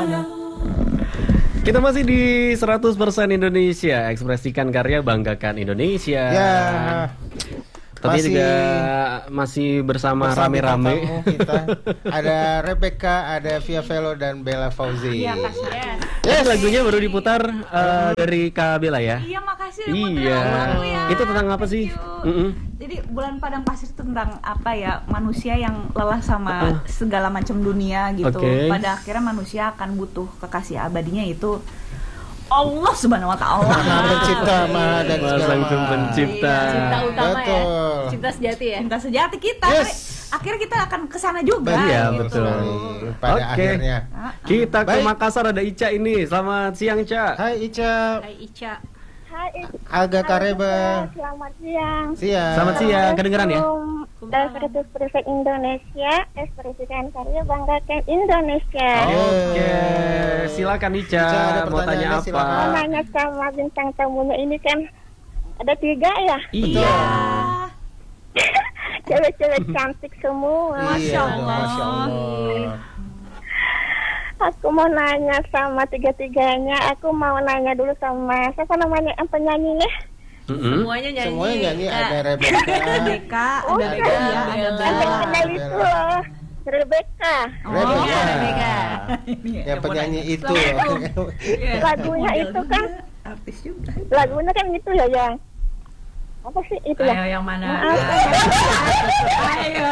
Kita masih di 100% Indonesia, ekspresikan karya, banggakan Indonesia. Ya. Tapi juga masih bersama rame-rame. Kita ada Rebecca, ada Via Velo dan Bella Fauzi. Iya, makasih. Yes. Lagunya baru diputar dari Kak Bella ya. Iya, makasih Iya. lagu ya. Itu tentang apa sih? Jadi Bulan Padang Pasir itu tentang apa ya? Manusia yang lelah sama segala macam dunia gitu. Okay. Pada akhirnya manusia akan butuh kekasih abadinya itu Allah Subhanahu wa taala. Pencipta Maha dan Sang Pencipta. Cinta utama ya. Betul. Cinta sejati ya. Cinta sejati kita. Yes. Akhirnya kita akan ke sana juga. Iya, gitu. betul. Pada akhirnya. Kita ke Baik. Makassar, ada Ica ini. Selamat siang, Ca. Hai Ica. Hai Ica. Hai, Aga Kareba. selamat siang. Siang. Selamat siang, kedengeran ya? Dan 100% Indonesia, ekspresikan karya, banggakan Indonesia. Oke, silakan Ica. Ica, ada Mau tanya pertanyaannya, apa? silakan. Mau nanya sama bintang tamunya ini kan ada 3 ya, Iya. cewek-cewek cantik semua. Masya Allah. Masya Allah. Aku mau nanya sama 3-tiganya. Aku mau nanya dulu sama siapa namanya penyanyinya? Semuanya nyanyi. Semuanya nyanyi, Kak. ada Rebecca. Rebecca, Oh, ada iya. Bella, ada Bella. Yang Bella. terkenal itu loh, Rebecca. Rebecca. Rebecca. Yang penyanyi itu. Lagunya itu kan, artis juga. lagunya kan itu ya yang apa sih itu ya? Ayo yang mana? Maaf. Ayo.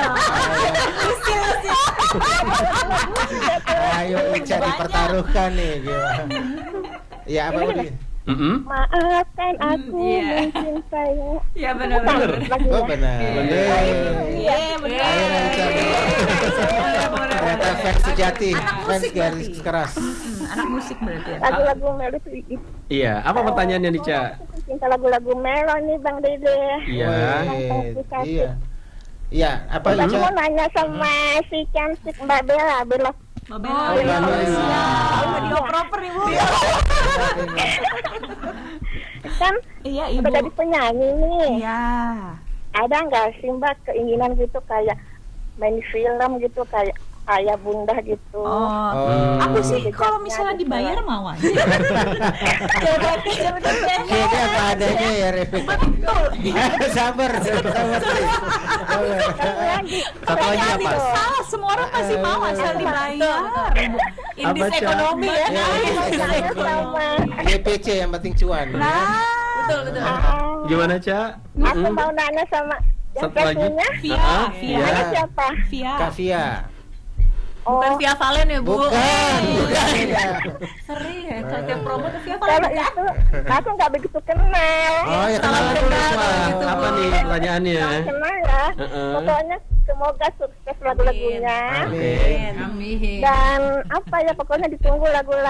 Ayo Ica dipertaruhkan nih. Gimana? Ya apa tadi? Maafkan aku mungkin saya. Iya benar-benar. Oh benar. Iya benar. Ayo Ica. Ternyata fans sejati, fans garis keras. Anak musik berarti ya. Lagu-lagu Melo itu Iya, apa pertanyaannya nih, Ca? cinta lagu-lagu Melo nih Bang Dede. Iya. Iya. Iya, apa Aku Ica? mau nanya sama si cantik Mbak Bella, Bella. Oh, Bella. Video proper nih, Bu. Kan Iya, udah Ibu. jadi penyanyi nih. Iya. Ada nggak sih Mbak keinginan gitu kayak main film gitu kayak ayah bunda gitu? Oh. Aku sih kalau misalnya dibayar mau aja. Kayaknya apa adanya ya Rebecca. Sabar. Satu lagi apa? Salah, semua orang pasti mau asal dibayar. Indis Apa, Ca? ekonomi ya. Saya sama YPC yang penting cuan. Nah, Betul. Gimana, Ca? aku mau nanya sama yang Satu lagi. satunya. Via. Namanya siapa? Via. Kak Via. Bukan Via Valen ya, Bu. Bukan. Sering ya, kayak promo tuh Via Kalau Valen. itu aku nggak begitu kenal. Oh ya, kenalan dulu, Ca. Apa nih pertanyaannya? Kenal ya. Heeh. Pokoknya semoga sukses lagu-lagunya. Oke. Amin. Dan apa ya pokoknya ditunggu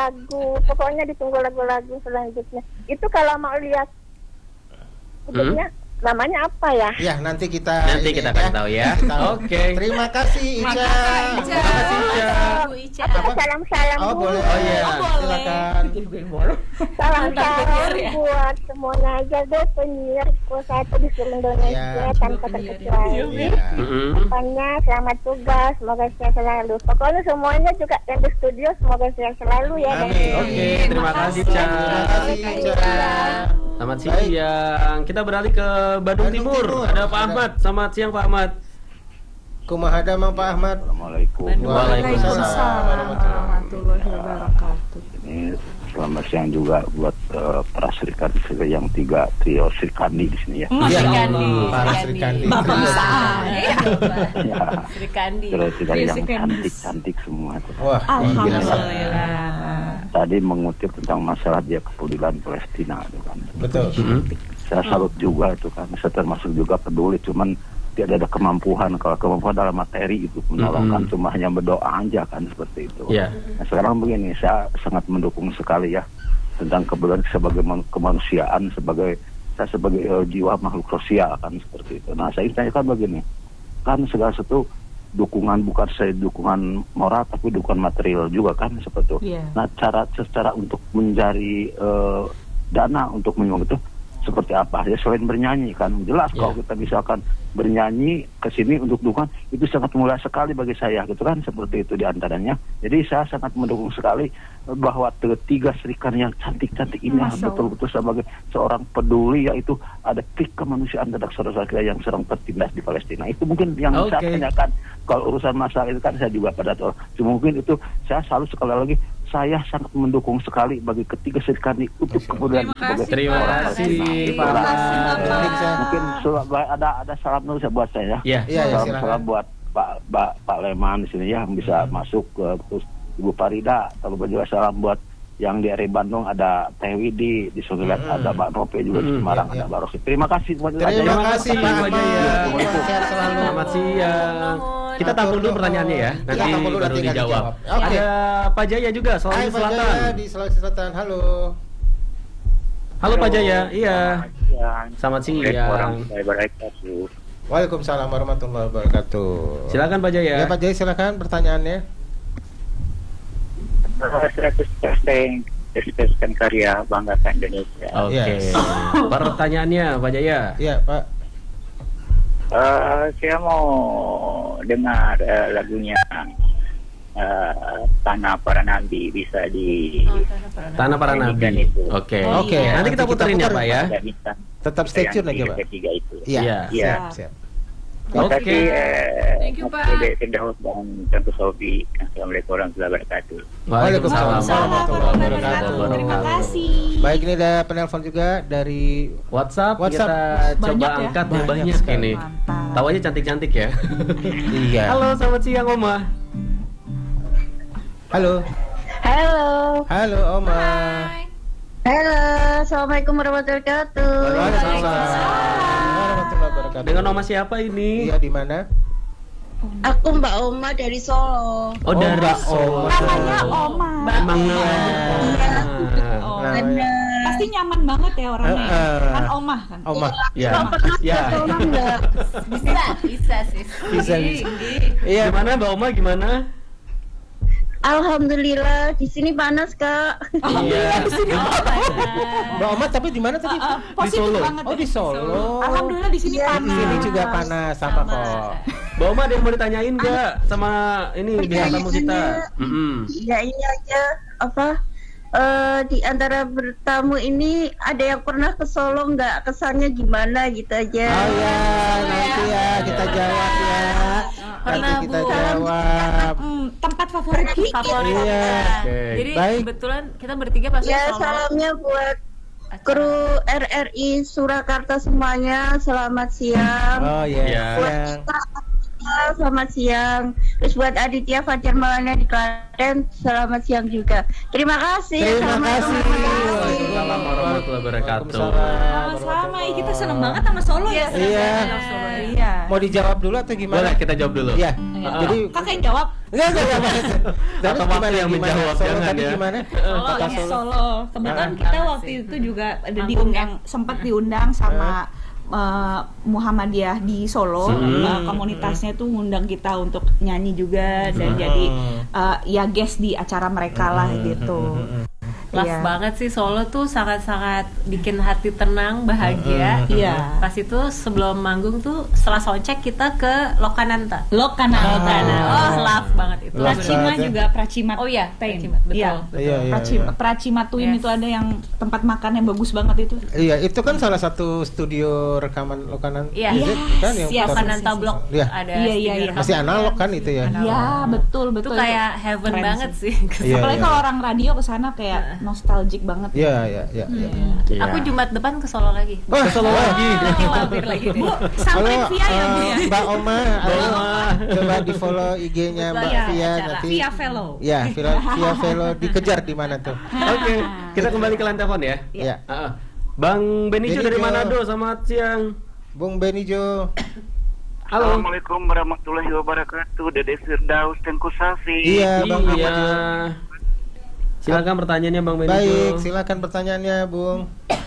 lagu-lagu selanjutnya. Itu kalau mau lihat hidupnya namanya apa ya? Ya, nanti kita kasih tahu ya. Oke. Terima kasih Ica. Terima kasih, Ica. Bu Ica. Aku salam-salam Oh, dulu. boleh. Oh, iya. Silakan. Salam-salam buat semuanya aja deh penyiar satu di seluruh Indonesia Ya. tanpa terkecuali. Iya. Pokoknya selamat tugas, semoga sehat selalu. Pokoknya semuanya juga yang di studio semoga sehat selalu ya. Amin. Oke, terima kasih, Ca. Terima kasih Ica. Selamat siang. Kita beralih ke Bandung Bandung Timur. Timur. Ada Pak Ahmad. Selamat siang, Pak Ahmad. Kumahada Mang Pak Ahmad. Assalamualaikum. Waalaikumsalam warahmatullahi wabarakatuh. Ini selamat siang juga buat para Serikandi yang 3 trio Serikandi di sini ya. Iya, Serikandi. para Serikandi. Bapak bisa. Iya, Bapak. Ya, Serikandi. terus juga yang Serikandi. cantik-cantik semua. Wah, Alhamdulillah. Tadi mengutip tentang masalah dia kepedulian Palestina itu kan. betul. Saya salut juga itu kan. Saya termasuk juga peduli, cuman tidak ada kemampuan. Kalau kemampuan dalam materi itu menolongkan, cuma hanya berdoa aja kan seperti itu. Iya. Nah, sekarang begini, saya sangat mendukung sekali ya tentang kebetulan sebagai kemanusiaan, saya sebagai jiwa makhluk sosial kan seperti itu. Nah, saya tanyakan begini, kan segala sesuatu dukungan, bukan saya dukungan moral tapi dukungan material juga kan seperti itu. Iya. Nah, secara untuk mencari dana untuk menyumbang itu seperti apa ya, selain bernyanyi kan jelas kalau kita misalkan bernyanyi ke sini untuk dukungan itu sangat mulia sekali bagi saya gitu kan, seperti itu diantaranya. Jadi saya sangat mendukung sekali bahwa ketiga serikan yang cantik-cantik ini betul-betul sebagai seorang peduli, yaitu ada trik kemanusiaan terhadap saudara kita yang sedang tertindas di Palestina. Itu mungkin yang saya tanyakan. Kalau urusan masalah itu kan saya juga pada tahu. Cuma mungkin itu saya selalu sekali lagi saya sangat mendukung sekali bagi ketiga serikat ini untuk kemudian sebagai terima kasih Pak. Mungkin ada salam dulu buat saya. Salam buat Pak Leman di sini ya, yang bisa masuk ke Ibu Farida. Kalau juga salam buat yang di area Bandung ada Teh Widi, di Sugilat ada Mbak Nope juga di Semarang ada Mbak Rosi. Terima kasih. Terima kasih Pak Jaya. Selamat siang. Kita tampung dulu pertanyaannya ya. Nanti baru dijawab. Ada Pak Jaya juga, Sulawesi Selatan. Pak Jaya di Sulawesi Selatan. Halo. Halo Pak Jaya. Iya. Selamat siang. Waalaikumsalam warahmatullahi wabarakatuh. Silakan Pak Jaya. Ya Pak Jaya, silakan pertanyaannya. 100% ekspresikan karya banggakan Indonesia. Oke. Pertanyaannya Pak Jaya. Iya Pak. Saya mau dengar lagunya Tanah Para Nabi, bisa di Tanah Para Nabi. Oke. Nanti kita puterin ya Pak ya. Tetap stay tune aja Pak. Ketiga itu. Iya. Siap. Oke. Thank you Pak. Firdaus dan Tentu Sofi. Assalamualaikum warahmatullahi wabarakatuh. Waalaikumsalam warahmatullahi wabarakatuh. Terima kasih. Baik, ini ada penelpon juga dari WhatsApp. Kita coba Banyak ya? angkat banyak ini. Mantap. Tahu aja cantik-cantik ya. Iya. Halo, selamat siang Oma. Halo. Halo. Halo Oma. Halo. Assalamualaikum warahmatullahi wabarakatuh. Waalaikumsalam warahmatullahi wabarakatuh. Dengan Oma siapa ini? Iya, di mana? Aku Mbak Oma dari Solo. Oh, dari Mbak Solo. Namanya Oma. Emang namanya. Namanya. Pasti nyaman banget ya orangnya. Kan Oma kan. Oma. Ya. Ya. Bisa sih. Bisa. Iya. Gimana Mbak Oma gimana? Alhamdulillah di sini panas Kak. Iya. Mbak Oma tapi di mana tadi? Positif Solo. banget. Oh, di Solo. Alhamdulillah di sini Di panas. sini juga panas sama kok. Mbak Oma ada yang mau ditanyain nggak sama ini bintang tamu kita? Ya ini aja di antara bertamu ini ada yang pernah ke Solo nggak, kesannya gimana gitu aja. Oh ya, nanti ya kita jawab ya. Nanti kita jawab. Tempat favorit Favorit. Iya. Jadi Baik. kebetulan kita bertiga pasti Ya Solo. salamnya buat kru RRI Surakarta semuanya, selamat siang. Oh iya. Iya. Buat kita selamat siang. Terus buat Aditya Fajar Maulana di Klaten, selamat siang juga. Terima kasih. Terima kasih. Waalaikumsalam warahmatullahi wabarakatuh. Sama-sama, kita seneng banget sama Solo ya. Iya. Iya. Mau dijawab dulu atau gimana? Boleh kita jawab dulu. Iya. Jadi Kakak yang jawab. enggak. Terus Atau waktu yang menjawab, Solo jangan tadi ya. gimana? Solo, Solo. Kebetulan kita waktu itu juga ada diundang, sempat diundang sama Muhammadiyah di Solo. Komunitasnya tuh ngundang kita untuk nyanyi juga dan jadi ya guest di acara mereka lah gitu. Pas Iya. banget sih, Solo tuh sangat-sangat bikin hati tenang, bahagia. Iya. Pas itu sebelum manggung tuh setelah soundcheck kita ke Lokananta. Lokananta. Love banget itu. Pracima juga, Pracimat. Oh iya, Pain. Pracimat, betul. Iya. Iya. Pracimat Twin Yes. itu ada yang tempat makannya bagus banget itu. Iya, itu kan salah satu studio rekaman Lokanan. Iya. Is it? Kan yang Iya, putar- Lokananta Blok Iya. ada. Iya, studio iya. rekaman. Masih analog kan itu ya? Analog. Iya, betul. Itu kayak heaven Keren banget sih. Iya, Apalagi iya. kalau orang radio ke sana kayak nostalgic banget. Iya. Iya. Aku Jumat depan ke Solo lagi. Wah, Solo lagi. Mampir lagi deh. Sampai Halo, via ya Bu ya. Mbak Oma, coba di follow IG-nya Mbak Iya, Via acara. nanti. Via Fellow. Ya, Via Velo dikejar di mana tuh? Oke, kita kembali ke line telepon ya. Iya. Bang Benijo dari Benijo. Manado, selamat siang. Bung Benijo. Halo. Assalamualaikum warahmatullahi wabarakatuh. Dede Firdaus Tengku Safi. Iya, Bang Iya. Benijo. Silakan pertanyaannya Bang Benijo. Baik, silakan pertanyaannya, Bung.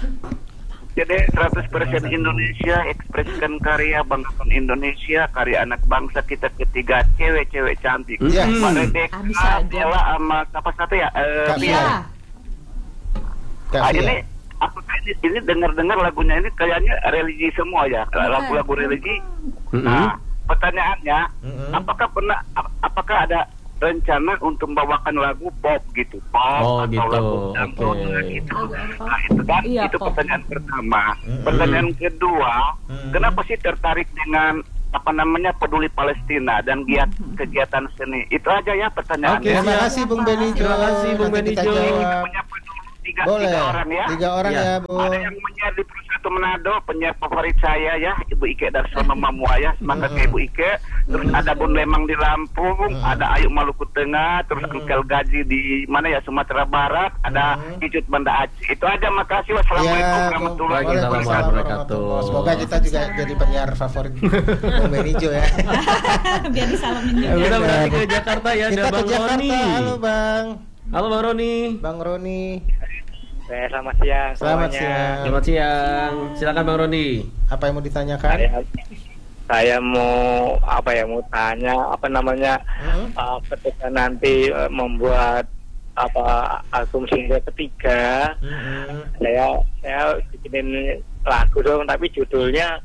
Jadi 100% Indonesia, ekspresikan karya, banggakan Indonesia, karya anak bangsa kita ketiga, cewek-cewek cantik. Iya. Mbak Redek, Bisa aja. Bella sama apa satu ya? Kak Via. Iya. Kak Ah, Via. ini apakah ini dengar lagunya ini kayaknya religi semua ya, lagu-lagu religi. Nah, pertanyaannya, apakah ada rencana untuk membawakan lagu pop gitu, pop atau lagu dangdut gitu. Nah, itu kan itu pertanyaan pertama. Pertanyaan kedua, kenapa sih tertarik dengan peduli Palestina dan giat kegiatan seni? Itu aja ya pertanyaannya. Oke, terima kasih Bung Benijo. Terima kasih Bung Benijo. Tiga orang ya. 3 orang ya, Bu. Ada yang menyiar di Persatu Manado, penyiar favorit saya ya, Ibu Ike Darsono Mamua ya, semangat ke Ibu Ike. Terus ada Bun Lemang di Lampung, ada Ayu Maluku Tengah, terus Engkel Gaji di mana ya, Sumatera Barat, ada Icut Banda Aceh. Itu aja, makasih. Wassalamualaikum warahmatullahi wabarakatuh. Semoga kita juga jadi penyiar favorit Bung Benijo ya. Biar disalamin juga. Kita berarti ke Jakarta ya, ada Kita Bang ke Jakarta. Roni. Halo Bang. Halo Bang Roni. Bang Roni. Selamat siang. Selamat siang. Selamat siang. Silakan Bang Roni. Apa yang mau ditanyakan? Saya mau tanya ketika nanti membuat album single ketiga, saya bikinin lagu dong, tapi judulnya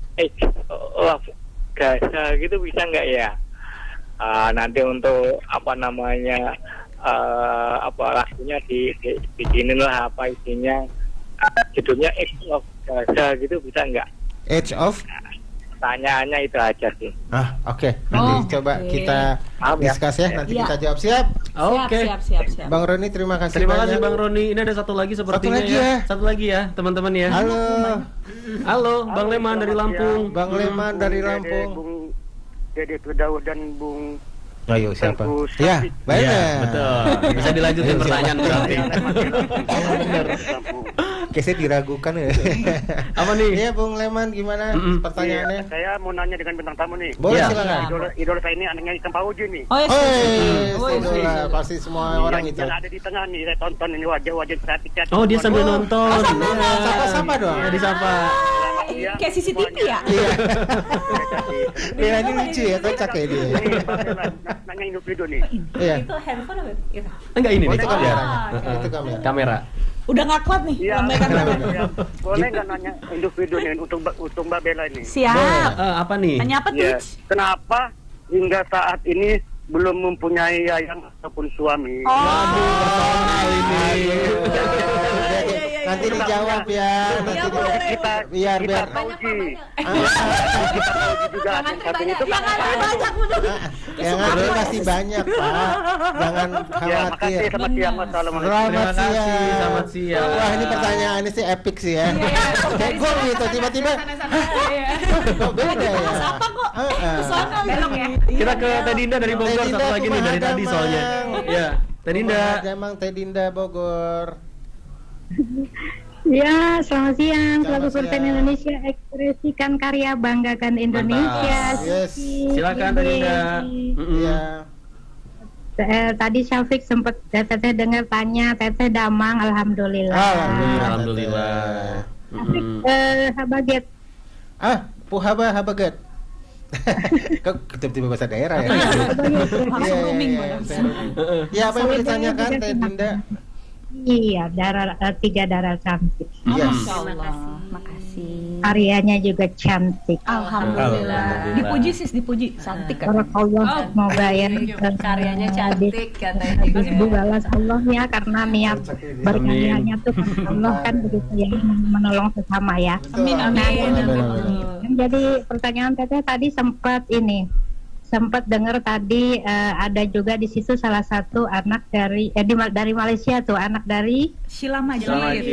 Gaza gitu, bisa nggak ya? Nanti untuk lagunya dibikinin lah, isinya judulnya Age of Gaza gitu, bisa nggak? Age of? Pertanyaannya itu aja sih. Oke. Nanti coba kita discuss ya. Nanti kita jawab. Siap? Oke. Siap. Bang Roni, terima kasih. Terima kasih Bang Roni. Ini ada satu lagi sepertinya Satu lagi ya, teman-teman ya. Halo, Bang Leman dari Lampung. Bang Leman dari Lampung. Bung Dede Firdaus dan Bung Ayo, siapa? Ya, baik. Betul. Bisa dilanjutin pertanyaan berarti. Kayaknya diragukan ya. Apa nih? Iya, Bung Leman, gimana pertanyaannya? Saya mau nanya dengan bintang tamu nih. Boleh, silakan. Idola saya ini anaknya Ikang Fauzi nih. Idola, pasti semua orang itu. Yang ada di tengah nih, saya tonton ini wajah-wajah cantik. Oh, dia sambil nonton. Sama dong. Ya, disapa. Kayak CCTV ya? Iya, ini lucu ya, kocak ya dia. Nanya Indovido nih. Itu handphone apa? Enggak, ini nih. Itu kamera. Udah nggak kuat nih. Boleh nggak nanya Indovido nih untuk Mbak Bella ini? Siap. Apa nih? Tanya apa tuh? Kenapa hingga saat ini belum mempunyai ayang ataupun suami? Nanti dijawab ya. Biar yang ada pasti banyak, Pak. Jangan khawatir. Selamat siang. Wah, ini pertanyaannya sih epic sih ya. Gol gitu tiba-tiba. Beda ya. Apa kok? Kesana belok ya. Kita ke Tedinda dari Bogor, satu lagi nih dari tadi soalnya. Ya, Tedinda. Jamang Tedinda Bogor. Ya, selamat siang. Lagu Sultan Indonesia, ekspresikan karya, banggakan Indonesia. Yes. Silakan Tedinda. Iya. Tadi Syafiq sempat teteh dengar tanya, teteh damang, alhamdulillah. Alhamdulillah. Habaget. Habaget. Kok tiba-tiba bahasa daerah ya? Langsung roaming. Ya, apa yang mau ditanyakan Tedinda? Iya, 3 darah cantik. Makasih. Karyanya juga cantik. Alhamdulillah. Dipuji cantik kan. Allah, semoga ya karyanya cantik katanya. Dibalas Allah ya, karena niat berkaryanya tuh Allah kan begitu ya, menolong sesama ya. Amin. Jadi pertanyaan teteh tadi sempat dengar tadi ada juga di situ salah satu anak dari Malaysia tuh, anak dari Sheila Majid.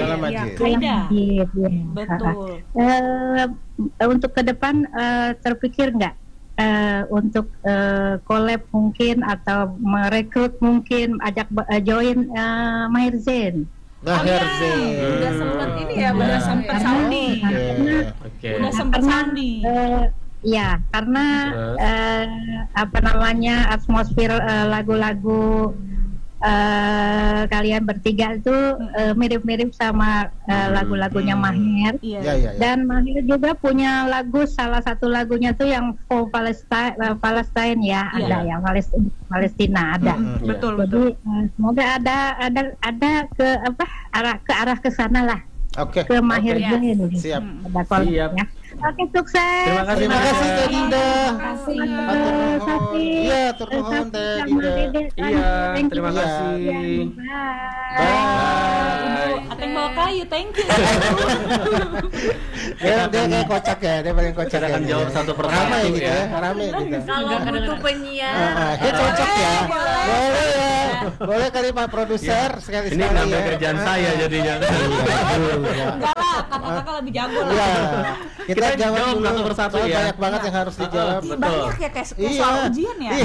Betul. Untuk ke depan terpikir nggak untuk collab mungkin atau merekrut mungkin ajak join Maher Zain? Udah sempat ini ya, udah sempat sandi. Udah sempat sandi. Ya, karena atmosfer lagu-lagu kalian bertiga itu mirip-mirip sama lagu-lagunya Maher. Dan Maher juga punya salah satu lagunya tuh yang for Palestine ya, ada yang Palestina ada. Betul. Jadi semoga ada ke arah ke sana lah. ke Maher Zain. Siap. Siap. Oke, sukses. Terima kasih Teh Dinda. Iya, ternuhun Teh Dinda. Iya, terima kasih. Bye. Ateng bawa kayu, thank you. Dia kayak kocak ya, dia paling kocak. Kita akan jawab satu persatu ramai gitu ya. Ramai gitu. Kalau butuh penyiar. Dia cocok ya. Boleh ya. Boleh kali Pak produser sekali-sekali. Ini nambah kerjaan saya jadinya. Enggak lah, kakak lebih jago lah. Iya. Kita jawab satu persatu ya. Banyak banget yang harus dijawab. Banyak ya kayak soal ujian ya.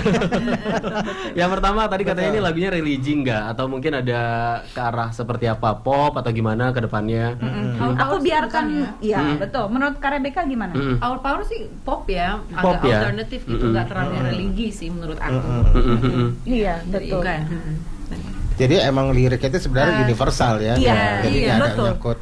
Yang pertama tadi katanya ini lagunya religi enggak atau mungkin ada ke arah seperti apa, pop atau gimana ke depannya? Aku biarkan ya, betul. Menurut Kak Rebecca gimana? Our Power sih pop ya, Pop agak ya? alternatif gitu, nggak terlalu religi sih menurut aku. Iya, betul. Bukan. Jadi emang lirik itu sebenarnya universal ya. Iya, Jadi iya, ada betul. nyangkut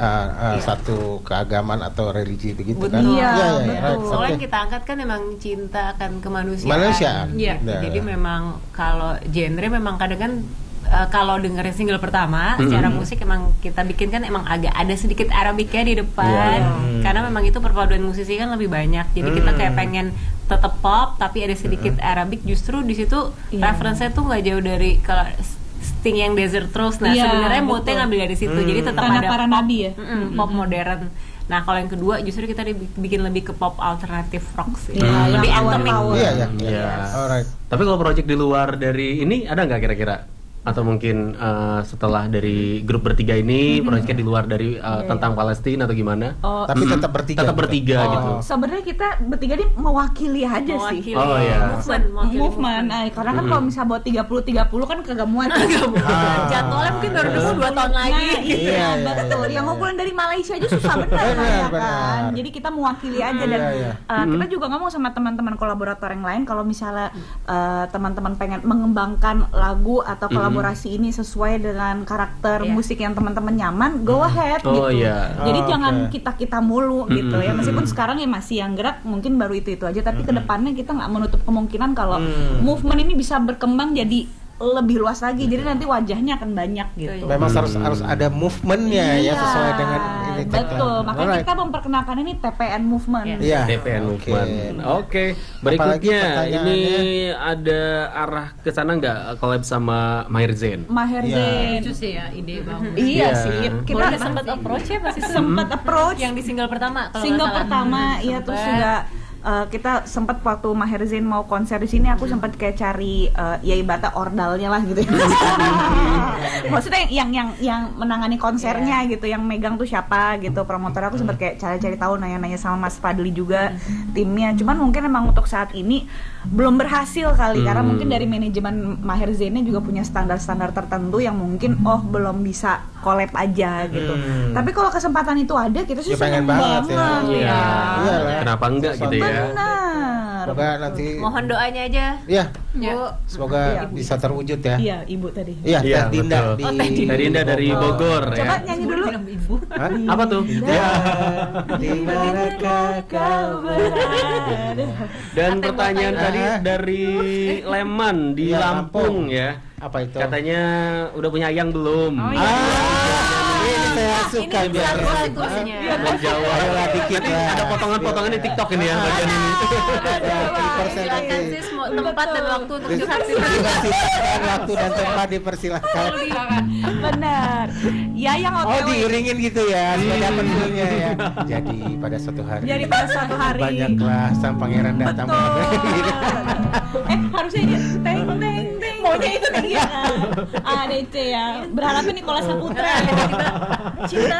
satu keagamaan atau religi begitu kan? Iya, right. Soalnya Okay. kita angkat kan memang cinta akan kemanusiaan. Manusiaan. Iya. Nah. Jadi memang kalau genre memang kadang kan kalau dengerin single pertama secara musik emang kita bikin kan emang agak ada sedikit Arabiknya di depan karena memang itu perpaduan musisi kan lebih banyak. Jadi kita kayak pengen tetap pop tapi ada sedikit Arabik, justru di situ referensinya tuh nggak jauh dari kalau Sting yang Desert Rose. Nah, sebenarnya moodnya ngambil dari situ. Jadi tetap ada para pop, nabi ya. Pop modern. Nah, kalau yang kedua justru kita bikin lebih ke pop alternatif rock sih. Iya, Lebih yang anthemic. Iya. Alright. Tapi kalau project di luar dari ini ada nggak kira-kira? Atau mungkin setelah dari grup bertiga ini proyeknya di luar dari tentang Palestina atau gimana? Tapi tetap bertiga. Tetap bertiga gitu. Sebenarnya kita bertiga ini mewakili aja sih. Oh iya. Movement. Karena kan kalau misalnya buat 30 kan kagak muat. Jadwalnya mungkin baru 2 tahun lagi. Iya, betul. Yang ngumpulin dari Malaysia aja susah benar kan. Jadi kita mewakili aja dan kita juga ngomong sama teman-teman kolaborator yang lain kalau misalnya teman-teman pengen mengembangkan lagu atau kolaborasi ini sesuai dengan karakter musik yang teman-teman nyaman, go ahead gitu. Jadi jangan kita mulu gitu ya. Meskipun sekarang ya masih yang gerak mungkin baru itu aja, tapi kedepannya kita nggak menutup kemungkinan kalau movement ini bisa berkembang jadi lebih luas lagi. Jadi nanti wajahnya akan banyak gitu. Memang harus ada movementnya ya sesuai dengan ini. Betul. Makanya kita memperkenalkan ini TPN Movement. Iya. TPN Movement. Oke. Berikutnya ini ada arah ke sana nggak collab sama Maher Zain? Maher Zain. Lucu sih ya, ide banget. Iya sih. Kita sempat approach ya pasti sempat approach yang di single pertama. Single pertama, iya terus juga kita sempat waktu Maher Zain mau konser di sini, aku sempat kayak cari ya ibaratnya ordalnya lah gitu. Maksudnya yang menangani konsernya gitu, yang megang tuh siapa gitu, promotor. Aku sempat kayak cari tahu, nanya-nanya sama Mas Fadli juga timnya. Cuman mungkin emang untuk saat ini belum berhasil kali karena mungkin dari manajemen Maher Zainnya juga punya standar-standar tertentu yang mungkin belum bisa collab aja gitu. Tapi kalau kesempatan itu ada, kita sih seneng banget ya. Kenapa enggak gitu ya? Benar. Semoga nanti mohon doanya aja. Iya. Semoga bisa terwujud ya. Iya, Ibu tadi. Iya, Teh Dinda Teh Dinda dari Bogor ya. Coba nyanyi dulu. Apa tuh? Ya. Di manakah kau berada? Dan pertanyaan tadi dari Leman di Lampung ya. Apa itu? Katanya udah punya ayang belum? Ini saya suka biar menjawab dikit lah. Ada potongan-potongan di TikTok ini ya bagian ini. Silakan sis, mau tempat dan waktu untuk curhat. Waktu dan tempat dipersilahkan. Benar. Ya yang OTW. Diiringin gitu ya, supaya dapat feelnya ya. Jadi pada suatu hari. Banyaklah sang pangeran datang. Harusnya aja teng teng teng. Maunya itu nih ya. ADC ya. Berharapnya Nicola Saputra. Cinta.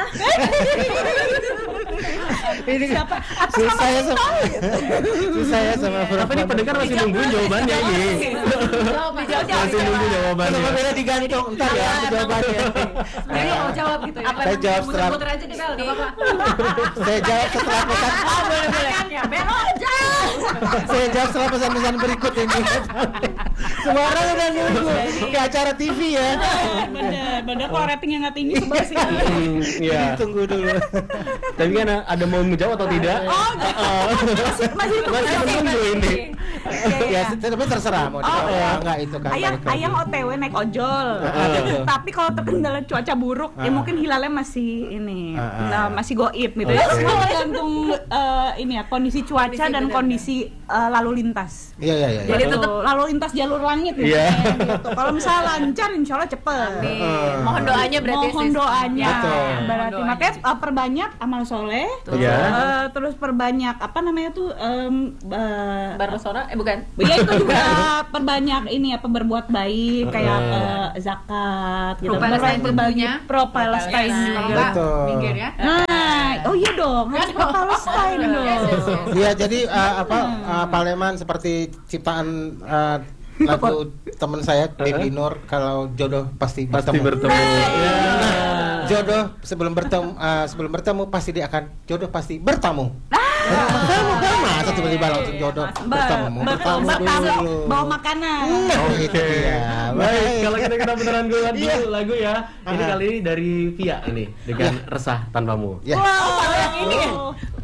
Ini siapa? Susah ya sama Apa ini pendengar masih nungguin jawabannya ini? Masih nunggu jawabannya. Coba beda digantung, ntar ya jawabannya. Jadi mau jawab gitu ya? Saya jawab setelah. Puter aja deh, Bel. Saya jawab setelah pesan. Boleh. Bel aja. Saya jawab setelah pesan-pesan berikut ini. Semua orang udah nunggu ke acara TV ya. Bener. Padahal kalau ratingnya nggak tinggi sebel sih. Iya. Tunggu dulu. Tapi kan ada mau menjawab atau tidak? Masih menunggu ini. Ya, tapi terserah mau dijawab enggak itu kan. Ayang OTW naik ojol. Tapi kalau terkendala cuaca buruk, ya mungkin hilalnya masih ini, masih goib gitu ya. Tergantung ini ya kondisi cuaca dan kondisi lalu lintas. Iya. Jadi tetap lalu lintas jalur langit gitu. Kalau misalnya lancar, insya Allah cepet. Mohon doanya berarti. Mohon doanya. Berarti makanya perbanyak amal soleh. Terus perbanyak apa namanya tuh Barosora? Bukan. Ya itu juga perbanyak ini apa berbuat baik kayak zakat gitu. Berbagi pro Palestine. Minggir ya. Nah, oh iya dong, harus pro Palestine dong. Iya, jadi Paleman seperti ciptaan lagu teman saya Baby Nur, kalau jodoh pasti bertemu. Nah, jodoh sebelum bertemu pasti dia akan jodoh pasti bertamu. Masa tiba-tiba langsung jodoh bertemu dulu. Bawa makanan. Itu ya. Baik, kalau kita beneran lagu ya. Ini kali ini dari Via ini dengan Resah Tanpamu. Wow, yang ini.